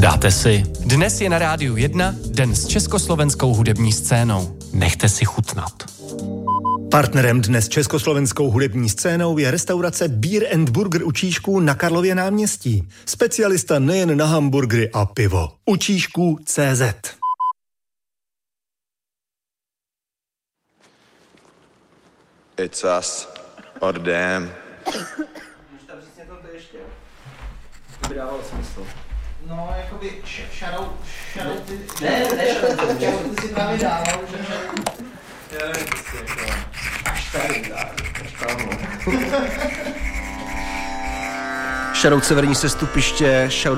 Dáte si. Dnes je na Rádiu 1 den s československou hudební scénou. Nechte si chutnat. Partnerem dnes československou hudební scénou je restaurace Beer and Burger u Číšků na Karlově náměstí. Specialista nejen na hamburgery a pivo. U Číšků CZ. It's us, or them. Můžu tam říct něco to ještě? To by dávalo smysl. No, jakoby shoutout ty... Ne, shoutout ty si právě dával, že... Já nevím, to si jako... Až tady, až tam. Shoutout Severní Sestupiště,